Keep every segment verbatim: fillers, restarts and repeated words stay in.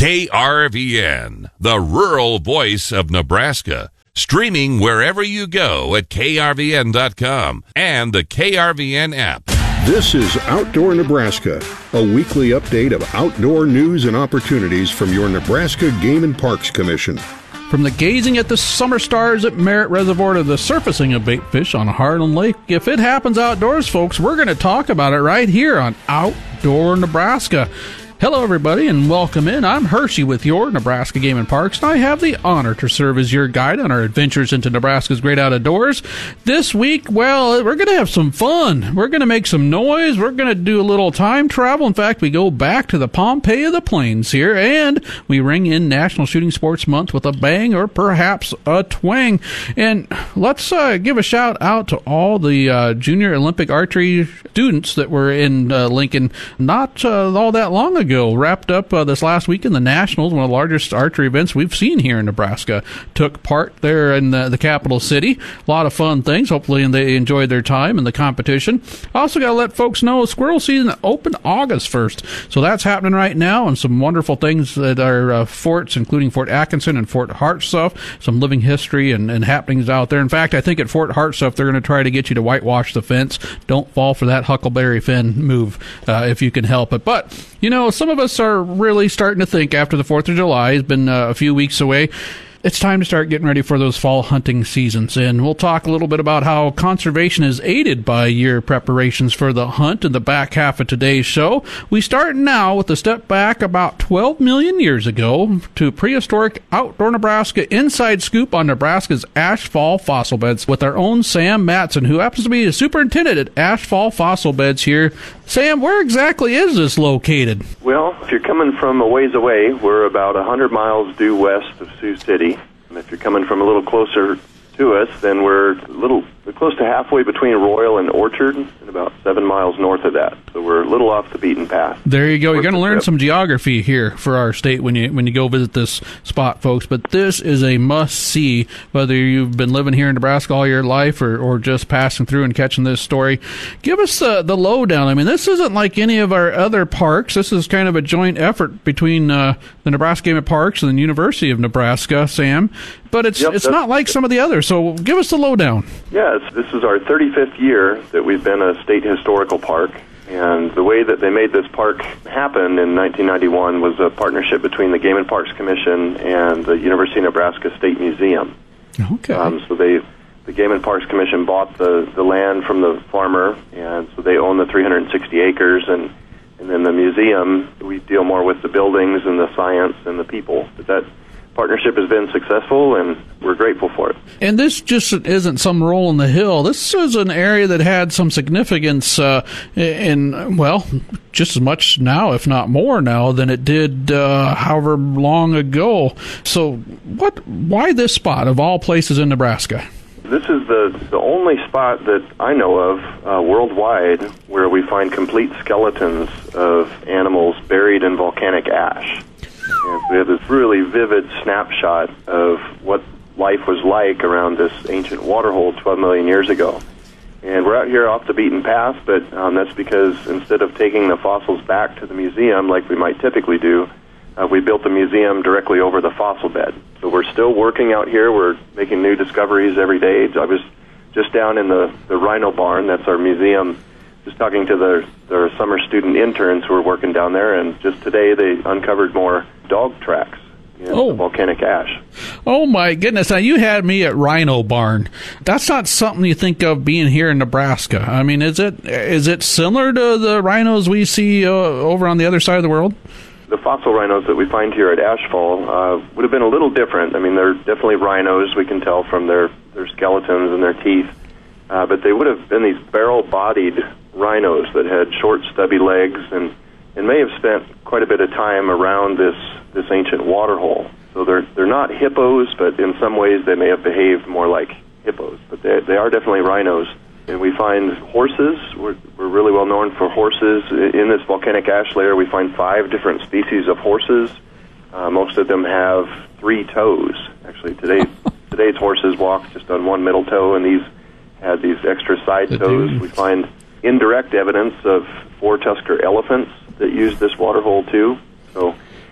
K R V N, the rural voice of Nebraska. Streaming wherever you go at K R V N dot com and the K R V N app. This is Outdoor Nebraska, a weekly update of outdoor news and opportunities from your Nebraska Game and Parks Commission. From the gazing at the summer stars at Merritt Reservoir to the surfacing of bait fish on Harlan Lake, if it happens outdoors, folks, we're going to talk about it right here on Outdoor Nebraska. Hello, everybody, and welcome in. I'm Hershey with your Nebraska Game and Parks, and I have the honor to serve as your guide on our adventures into Nebraska's great outdoors. This week, well, we're going to have some fun. We're going to make some noise. We're going to do a little time travel. In fact, we go back to the Pompeii of the Plains here, and we ring in National Shooting Sports Month with a bang or perhaps a twang. And let's uh, give a shout out to all the uh, Junior Olympic archery students that were in uh, Lincoln not uh, all that long ago. Wrapped up uh, this last week in the Nationals, one of the largest archery events we've seen here in Nebraska. Took part there in the, the capital city. A lot of fun things. Hopefully they enjoyed their time in the competition. Also got to let folks know squirrel season opened August first. So that's happening right now, and some wonderful things at our uh, forts, including Fort Atkinson and Fort Hartsuff. Some living history and, and happenings out there. In fact, I think at Fort Hartsuff they're going to try to get you to whitewash the fence. Don't fall for that Huckleberry Finn move uh, if you can help it. But, you know, some of us are really starting to think after the fourth of July has been uh, a few weeks away. It's time to start getting ready for those fall hunting seasons, and we'll talk a little bit about how conservation is aided by your preparations for the hunt in the back half of today's show. We start now with a step back about twelve million years ago to prehistoric Outdoor Nebraska inside scoop on Nebraska's Ash Fall fossil beds with our own Sam Matson, who happens to be the superintendent at Ash Fall Fossil Beds here. Sam, where exactly is this located? Well, if you're coming from a ways away, we're about one hundred miles due west of Sioux City. And if you're coming from a little closer to us, then we're a little we're close to halfway between Royal and Orchard, and about seven miles north of that. So we're a little off the beaten path. There you go. You're going to learn some geography here for our state when you when you go visit this spot, folks. But this is a must-see, whether you've been living here in Nebraska all your life or, or just passing through and catching this story. Give us the, the lowdown. I mean, this isn't like any of our other parks. This is kind of a joint effort between uh, the Nebraska Game and Parks and the University of Nebraska, Sam. But it's yep, it's not like some of the others. So give us the lowdown. Yes, this is our thirty-fifth year that we've been a state historical park. And the way that they made this park happen in nineteen ninety-one was a partnership between the Game and Parks Commission and the University of Nebraska State Museum. Okay. Um, so they, the Game and Parks Commission bought the, the land from the farmer, and so they own the three hundred sixty acres. And, and then the museum, we deal more with the buildings and the science and the people. But that partnership has been successful, and we're grateful for it. And this just isn't some roll in the hill. This is an area that had some significance uh, in, well, just as much now, if not more now, than it did uh, however long ago. So what? Why this spot, of all places in Nebraska? This is the, the only spot that I know of uh, worldwide where we find complete skeletons of animals buried in volcanic ash. And we have this really vivid snapshot of what life was like around this ancient waterhole twelve million years ago. And we're out here off the beaten path, but um, that's because instead of taking the fossils back to the museum like we might typically do, uh, we built the museum directly over the fossil bed. So we're still working out here. We're making new discoveries every day. I was just down in the, the Rhino Barn. That's our museum. Just talking to the, the summer student interns who are working down there, and just today they uncovered more dog tracks in oh. the volcanic ash. Oh, my goodness. Now, you had me at Rhino Barn. That's not something you think of being here in Nebraska. I mean, is it is it similar to the rhinos we see uh, over on the other side of the world? The fossil rhinos that we find here at Ashfall uh, would have been a little different. I mean, they're definitely rhinos. We can tell from their, their skeletons and their teeth. Uh, but they would have been these barrel-bodied rhinos that had short, stubby legs and, and may have spent quite a bit of time around this, this ancient waterhole. So they're they're not hippos, but in some ways they may have behaved more like hippos. But they they are definitely rhinos. And we find horses. We're, we're really well known for horses. In this volcanic ash layer, we find five different species of horses. Uh, most of them have three toes. Actually, today today's horses walk just on one middle toe, and these had these extra side the toes. Dude. We find indirect evidence of four-tusker elephants that use this waterhole too. So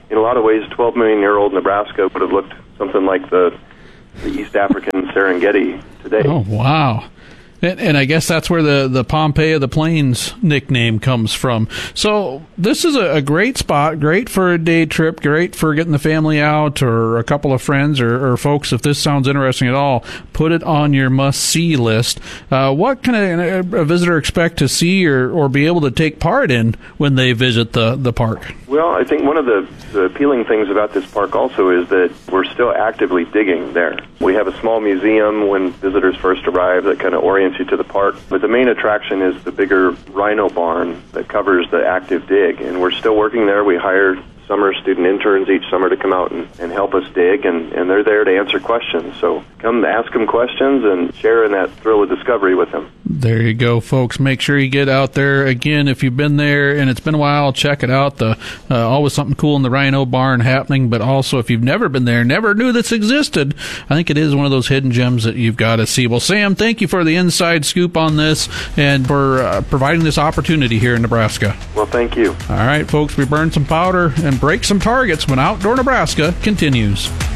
in a lot of ways, twelve million year old Nebraska would have looked something like the, the East African Serengeti today. Oh, wow. And, and I guess that's where the, the Pompeii of the Plains nickname comes from. So this is a, a great spot, great for a day trip, great for getting the family out or a couple of friends or, or folks. If this sounds interesting at all, put it on your must-see list. Uh, what can a, a visitor expect to see or, or be able to take part in when they visit the, the park? Well, I think one of the, the appealing things about this park also is that we're still actively digging there. We have a small museum when visitors first arrive that kind of orients you to the park, but the main attraction is the bigger rhino barn that covers the active dig, and we're still working there. We hire summer student interns each summer to come out and, and help us dig, and, and they're there to answer questions. So come ask them questions and share in that thrill of discovery with them. There you go, folks. Make sure you get out there. Again, if you've been there and it's been a while, check it out. The uh, always something cool in the Rhino Barn happening, but also if you've never been there, never knew this existed, I think it is one of those hidden gems that you've got to see. Well, Sam, thank you for the inside scoop on this and for uh, providing this opportunity here in Nebraska. Well, thank you. All right, folks, we burn some powder and break some targets when Outdoor Nebraska continues.